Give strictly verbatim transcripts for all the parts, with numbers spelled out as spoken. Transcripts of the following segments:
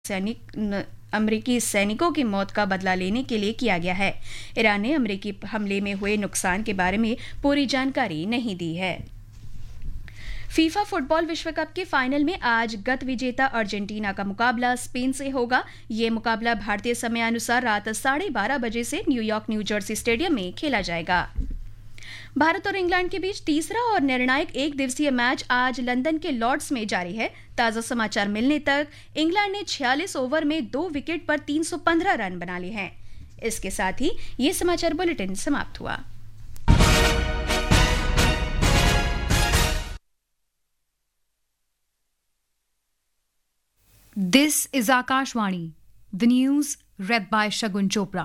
सैनिक अमेरिकी सैनिकों की मौत का बदला लेने के लिए किया गया है। ईरान ने अमेरिकी हमले में हुए नुकसान के बारे में पूरी जानकारी नहीं दी है। फीफा फुटबॉल विश्व कप के फाइनल में आज गत विजेता अर्जेंटीना का मुकाबला स्पेन से होगा। ये मुकाबला भारतीय समयानुसार रात साढ़े बारह बजे से न्यूयॉर्क न्यू जर्सी स्टेडियम में खेला जाएगा। भारत और इंग्लैंड के बीच तीसरा और निर्णायक एक दिवसीय मैच आज लंदन के लॉर्ड्स में जारी है। ताजा समाचार मिलने तक इंग्लैंड ने छियालीस ओवर में दो विकेट पर तीन सौ पंद्रह रन बना लिए हैं। इसके साथ ही ये समाचार बुलेटिन समाप्त हुआ। This is Akashvani, the news read by Shagun Chopra.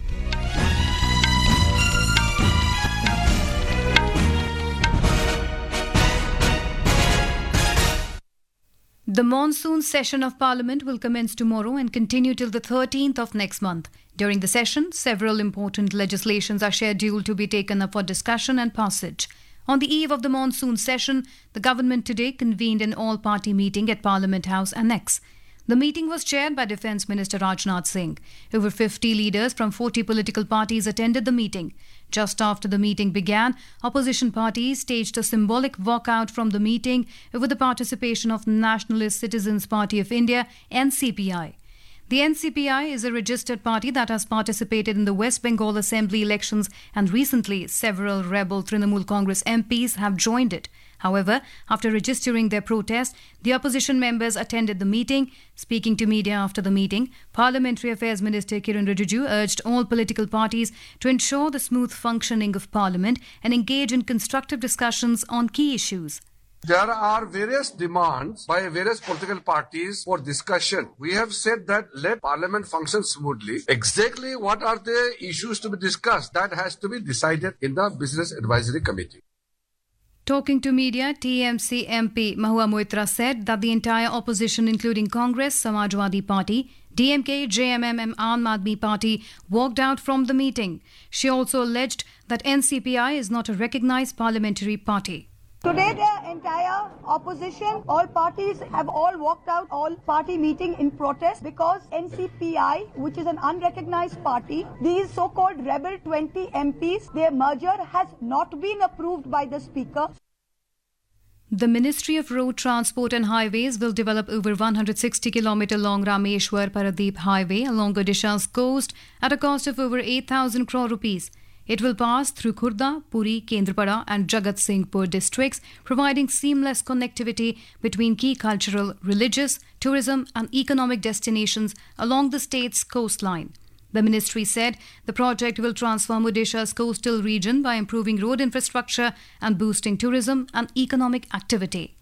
The monsoon session of Parliament will commence tomorrow and continue till the thirteenth of next month. During the session, several important legislations are scheduled to be taken up for discussion and passage. On the eve of the monsoon session, the government today convened an all-party meeting at Parliament House Annex. The meeting was chaired by Defence Minister Rajnath Singh. Over fifty leaders from forty political parties attended the meeting. Just after the meeting began, opposition parties staged a symbolic walkout from the meeting with the participation of Nationalist Citizens Party of India, N C P I. The N C P I is a registered party that has participated in the West Bengal Assembly elections, and recently several rebel Trinamool Congress M Ps have joined it. However, after registering their protest, the opposition members attended the meeting. Speaking to media after the meeting, Parliamentary Affairs Minister Kiran Rijiju urged all political parties to ensure the smooth functioning of Parliament and engage in constructive discussions on key issues. There are various demands by various political parties for discussion. We have said that let Parliament function smoothly. Exactly what are the issues to be discussed? That has to be decided in the Business Advisory Committee. Talking to media, T M C M P Mahua Moitra said that the entire opposition, including Congress, Samajwadi Party, D M K, J M M and Aam Aadmi Party, walked out from the meeting. She also alleged that N C P I is not a recognised parliamentary party. Today the entire opposition, all parties have all walked out, all party meeting in protest because N C P I, which is an unrecognized party, these so-called rebel twenty M Ps, their merger has not been approved by the Speaker. The Ministry of Road Transport and Highways will develop over one hundred sixty kilometre long Rameshwar Paradeep Highway along Odisha's coast at a cost of over eight thousand crore rupees. It will pass through Khurda, Puri, Kendrapada and Jagat Singhpur districts, providing seamless connectivity between key cultural, religious, tourism and economic destinations along the state's coastline. The ministry said the project will transform Odisha's coastal region by improving road infrastructure and boosting tourism and economic activity.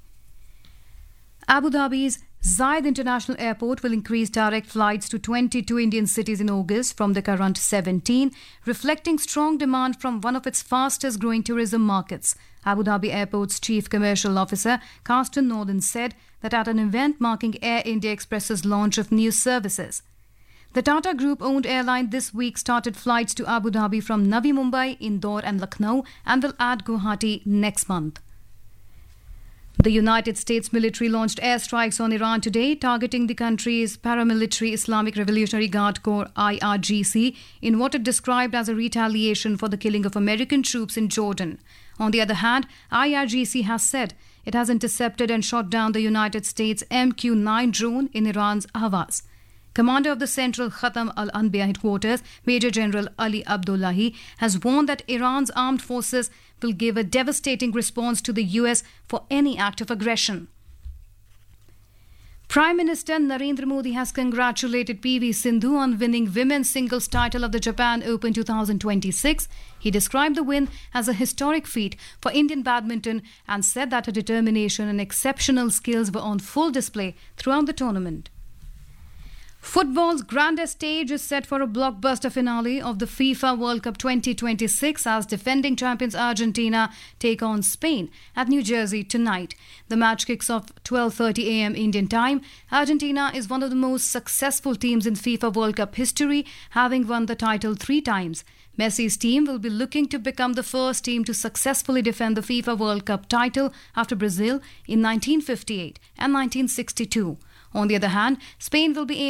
Abu Dhabi's Zayed International Airport will increase direct flights to twenty-two Indian cities in August from the current seventeen, reflecting strong demand from one of its fastest growing tourism markets. Abu Dhabi Airport's Chief Commercial Officer, Carsten Norden, said that at an event marking Air India Express's launch of new services. The Tata Group-owned airline this week started flights to Abu Dhabi from Navi Mumbai, Indore and Lucknow and will add Guwahati next month. The United States military launched airstrikes on Iran today, targeting the country's paramilitary Islamic Revolutionary Guard Corps I R G C in what it described as a retaliation for the killing of American troops in Jordan. On the other hand, I R G C has said it has intercepted and shot down the United States M Q nine drone in Iran's Ahvaz. Commander of the Central Khatam al-Anbiya headquarters, Major General Ali Abdullahi, has warned that Iran's armed forces will give a devastating response to the U S for any act of aggression. Prime Minister Narendra Modi has congratulated P V Sindhu on winning women's singles title of the Japan Open twenty twenty-six. He described the win as a historic feat for Indian badminton and said that her determination and exceptional skills were on full display throughout the tournament. Football's grandest stage is set for a blockbuster finale of the FIFA World Cup twenty twenty-six as defending champions Argentina take on Spain at New Jersey tonight. The match kicks off twelve thirty a m Indian time. Argentina is one of the most successful teams in FIFA World Cup history, having won the title three times. Messi's team will be looking to become the first team to successfully defend the FIFA World Cup title after Brazil in nineteen fifty-eight and nineteen sixty-two. On the other hand, Spain will be